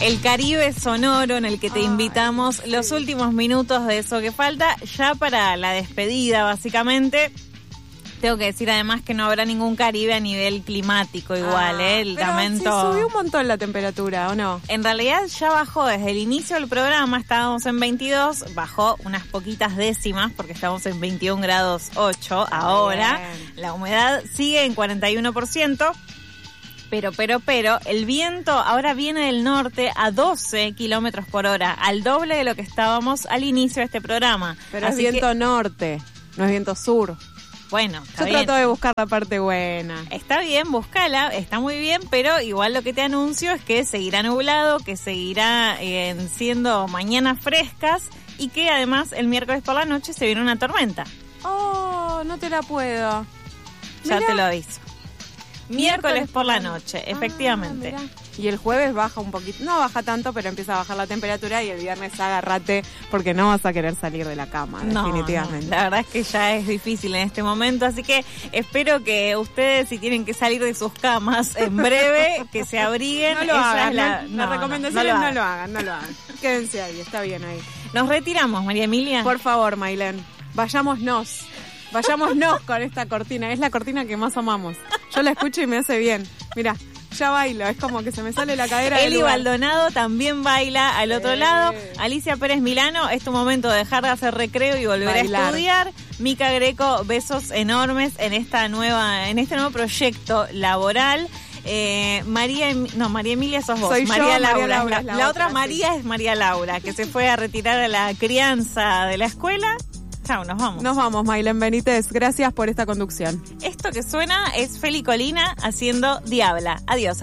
El Caribe sonoro en el que te invitamos los últimos minutos de Eso que Falta, ya para la despedida básicamente. Tengo que decir además que no habrá ningún Caribe a nivel climático igual, el pero Camento. sí subió un montón la temperatura, ¿o no? En realidad ya bajó desde el inicio del programa, estábamos en 22, bajó unas poquitas décimas porque estamos en 21 grados 8 ahora. Bien. La humedad sigue en 41%. Pero, el viento ahora viene del norte a 12 kilómetros por hora, al doble de lo que estábamos al inicio de este programa. Pero Así es viento que, norte, no es viento sur. bueno, está Yo bien. trato de buscar la parte buena. Está bien, búscala, está muy bien, pero igual lo que te anuncio es que seguirá nublado, que seguirá siendo mañanas frescas y que además el miércoles por la noche se viene una tormenta. Oh, no te la puedo. Ya Mirá. te lo aviso. Miércoles por la noche, efectivamente. Mirá. Y el jueves baja un poquito, no baja tanto, pero empieza a bajar la temperatura y el viernes agárrate porque no vas a querer salir de la cama, definitivamente. No, la verdad es que ya es difícil en este momento, así que espero que ustedes, si tienen que salir de sus camas en breve, que se abriguen. No lo Esa hagan, es la la recomendación es no lo hagan. Quédense ahí, está bien ahí. Nos retiramos, María Emilia. Por favor, Mailén, vayámonos con esta cortina, es la cortina que más amamos. Yo la escucho y me hace bien. Mira, ya bailo, es como que se me sale la cadera del Eli lugar. Baldonado también baila al otro lado. Alicia Pérez Milano, es tu momento de dejar de hacer recreo y volver Bailar. a estudiar. Mica Greco, besos enormes en este nuevo proyecto laboral. María Emilia sos vos. Soy María yo, Laura. María Laura es La otra sí. María es María Laura, que se fue a retirar a la crianza de la escuela. Chao, nos vamos. Nos vamos, Mailén Benítez. Gracias por esta conducción. Esto que suena es Feli Colina haciendo Diabla. Adiós.